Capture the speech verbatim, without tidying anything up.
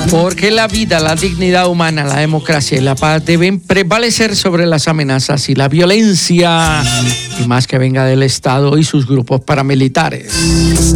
Porque la vida, la dignidad humana, la democracia y la paz deben prevalecer sobre las amenazas y la violencia, y más que venga del Estado y sus grupos paramilitares.